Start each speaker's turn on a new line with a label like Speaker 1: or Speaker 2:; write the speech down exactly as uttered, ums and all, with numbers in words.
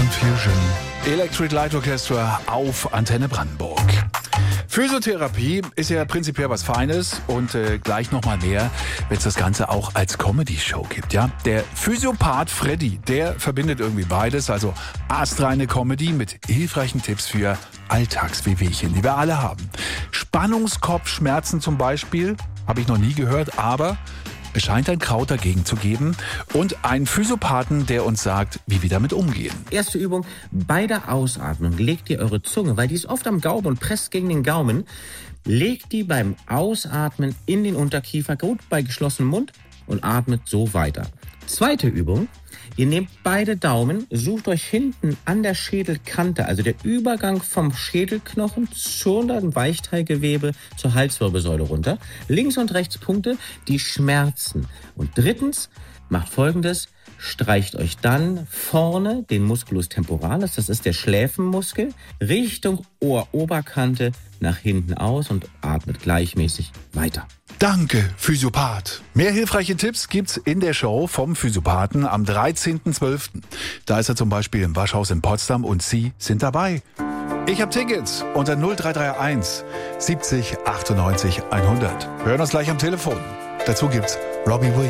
Speaker 1: und Fusion. Electric Light Orchestra auf Antenne Brandenburg. Physiotherapie ist ja prinzipiell was Feines und äh, gleich nochmal mehr, wenn es das Ganze auch als Comedy-Show gibt. Ja? Der Physiopath Freddy, der verbindet irgendwie beides, also astreine Comedy mit hilfreichen Tipps für Alltagswehwehchen, die wir alle haben. Spannungskopfschmerzen zum Beispiel, habe ich noch nie gehört, aber es scheint ein Kraut dagegen zu geben und einen Physiopathen, der uns sagt, wie wir damit umgehen.
Speaker 2: Erste Übung, bei der Ausatmung legt ihr eure Zunge, weil die ist oft am Gaumen und presst gegen den Gaumen, legt die beim Ausatmen in den Unterkiefer, gut bei geschlossenem Mund und atmet so weiter. Zweite Übung, ihr nehmt beide Daumen, sucht euch hinten an der Schädelkante, also der Übergang vom Schädelknochen zu dem Weichteilgewebe zur Halswirbelsäule runter. Links und rechts Punkte, die schmerzen. Und drittens, macht Folgendes, streicht euch dann vorne den Musculus temporalis, das ist der Schläfenmuskel, Richtung Ohroberkante nach hinten aus und atmet gleichmäßig weiter.
Speaker 1: Danke, Physiopath. Mehr hilfreiche Tipps gibt's in der Show vom Physiopathen am dreizehnten zwölften Da ist er zum Beispiel im Waschhaus in Potsdam und Sie sind dabei. Ich habe Tickets unter null drei drei eins siebzig achtundneunzig hundert. Wir hören uns gleich am Telefon. Dazu gibt's Robbie Williams.